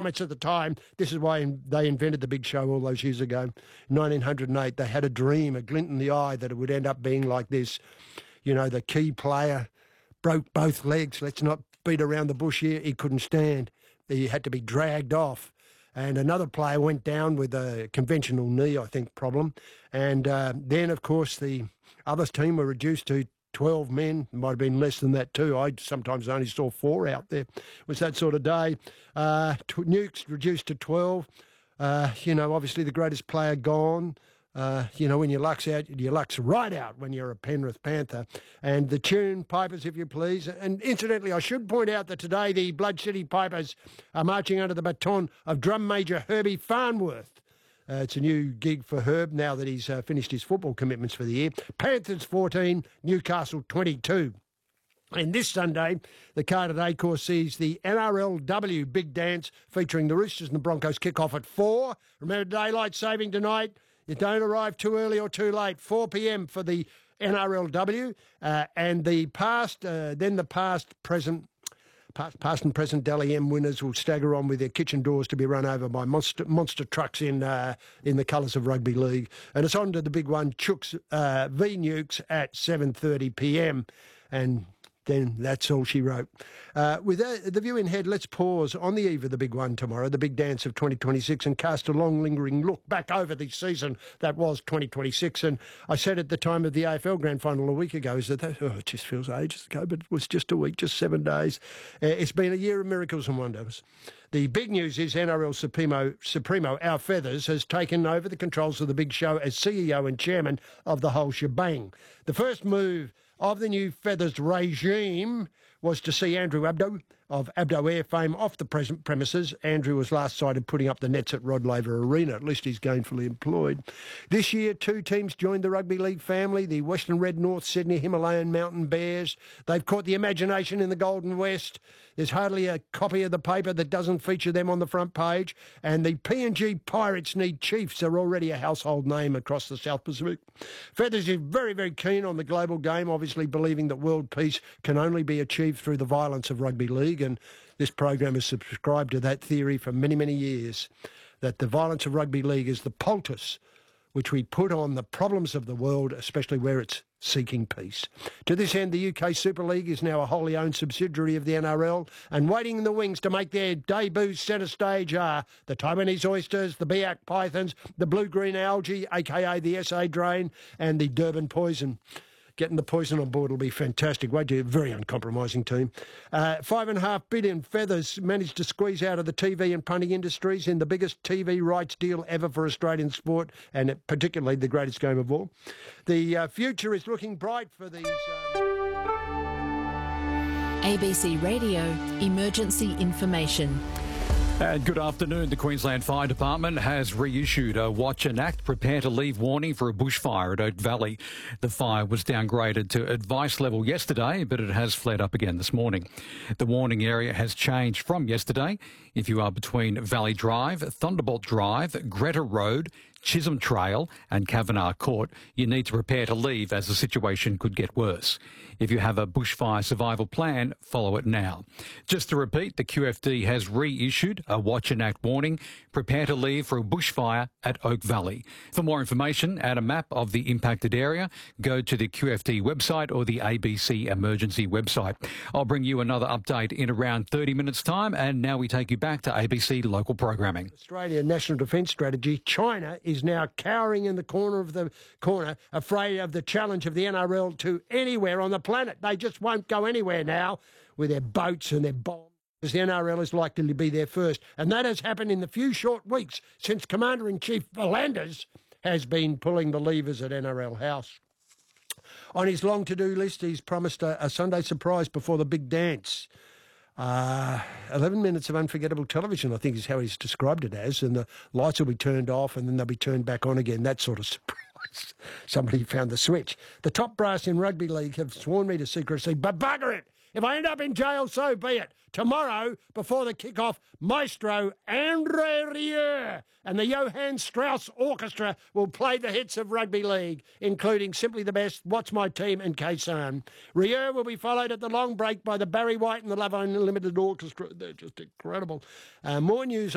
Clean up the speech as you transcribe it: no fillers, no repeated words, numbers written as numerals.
comments at the time. This is why they invented the Big Show all those years ago. 1908, they had a dream, a glint in the eye that it would end up being like this. You know, the key player broke both legs. Let's not beat around the bush here. He couldn't stand. He had to be dragged off. And another player went down with a conventional knee, I think, problem. And then, of course, the other team were reduced to 12 men. It might have been less than that too. I sometimes only saw 4 out there. It was that sort of day. Nukes reduced to 12. Obviously the greatest player gone. When your luck's out, your luck's right out when you're a Penrith Panther. And the tune, Pipers, if you please. And incidentally, I should point out that today the Blood City Pipers are marching under the baton of Drum Major Herbie Farnworth. It's a new gig for Herb now that he's finished his football commitments for the year. Panthers 14, Newcastle 22. And this Sunday, the card at Accor sees the NRLW Big Dance featuring the Roosters and the Broncos kick off at 4. Remember, daylight saving tonight. You don't arrive too early or too late. 4 p.m. for the NRLW. And the past and present Dally M winners will stagger on with their kitchen doors to be run over by monster trucks in the colours of rugby league. And it's on to the big one, Chooks v Nukes at 7:30 p.m. And then that's all she wrote. With the view in head, let's pause on the eve of the big one tomorrow, the big dance of 2026, and cast a long, lingering look back over the season that was 2026. And I said at the time of the AFL Grand Final a week ago, it just feels ages ago, but it was just a week, just 7 days. It's been a year of miracles and wonders. The big news is NRL Supremo, Our Feathers, has taken over the controls of the Big Show as CEO and chairman of the whole shebang. The first move of the new Feathers regime was to see Andrew Abdo of Abdo Air fame off the present premises. Andrew was last sighted putting up the nets at Rod Laver Arena. At least he's gainfully employed. This year, 2 teams joined the rugby league family, the Western Red North Sydney Himalayan Mountain Bears. They've caught the imagination in the Golden West. There's hardly a copy of the paper that doesn't feature them on the front page. And the PNG Pirates Need Chiefs are already a household name across the South Pacific. Feathers is very, very keen on the global game, obviously believing that world peace can only be achieved through the violence of rugby league. And this program has subscribed to that theory for many, many years, that the violence of rugby league is the poultice which we put on the problems of the world, especially where it's seeking peace. To this end, the UK Super League is now a wholly owned subsidiary of the NRL, and waiting in the wings to make their debuts centre stage are the Taiwanese Oysters, the Biak Pythons, the Blue-Green Algae, aka the SA Drain, and the Durban Poison. Getting the Poison on board will be fantastic. Wait till a very uncompromising team. $5.5 billion Feathers managed to squeeze out of the TV and punting industries in the biggest TV rights deal ever for Australian sport, and particularly the greatest game of all. The future is looking bright for these... ABC Radio Emergency Information. And good afternoon. The Queensland Fire Department has reissued a Watch and Act, Prepare to Leave warning for a bushfire at Oak Valley. The fire was downgraded to advice level yesterday, but it has flared up again this morning. The warning area has changed from yesterday. If you are between Valley Drive, Thunderbolt Drive, Greta Road, Chisholm Trail and Kavanagh Court, you need to prepare to leave as the situation could get worse. If you have a bushfire survival plan, follow it now. Just to repeat, the QFD has reissued a Watch and Act warning, prepare to leave for a bushfire at Oak Valley. For more information and a map of the impacted area, go to the QFD website or the ABC Emergency website. I'll bring you another update in around 30 minutes' time, and now we take you back to ABC local programming. Australia National Defence Strategy. China is now cowering in the corner, afraid of the challenge of the NRL to anywhere on the planet. They just won't go anywhere now with their boats and their bombs. The NRL is likely to be there first. And that has happened in the few short weeks since Commander-in-Chief V'landers has been pulling the levers at NRL House. On his long-to-do list, he's promised a Sunday surprise before the big dance. 11 minutes of unforgettable television, I think is how he's described it as, and the lights will be turned off and then they'll be turned back on again, that sort of surprise. Somebody found the switch. The top brass in rugby league have sworn me to secrecy, but bugger it! If I end up in jail, so be it. Tomorrow, before the kick-off, Maestro Andre Rieu and the Johann Strauss Orchestra will play the hits of rugby league, including Simply the Best, What's My Team and Khe-Sanh. Rieu will be followed at the long break by the Barry White and the Love Unlimited Orchestra. They're just incredible. More news